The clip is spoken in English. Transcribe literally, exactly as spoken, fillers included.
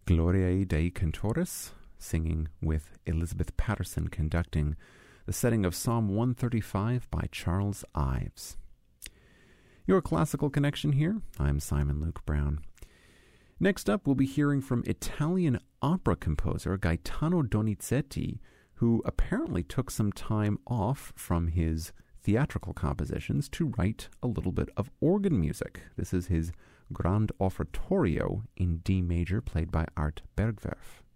Gloriae Dei Cantoris, singing with Elizabeth Patterson conducting, the setting of Psalm one thirty-five by Charles Ives. Your classical connection here. I'm Simon Luke Brown. Next up, we'll be hearing from Italian opera composer Gaetano Donizetti, who apparently took some time off from his theatrical compositions to write a little bit of organ music. This is his Grand Offertorio in D major, played by Art Bergwerf.